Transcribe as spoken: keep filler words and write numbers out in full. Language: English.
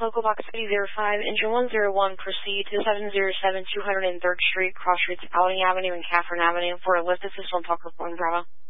Local Box eight zero five, engine one zero one, proceed to seven zero seven two hundred third Street, cross streets Outing Avenue and Catherine Avenue for a lift assist on Tucker Point, Bravo.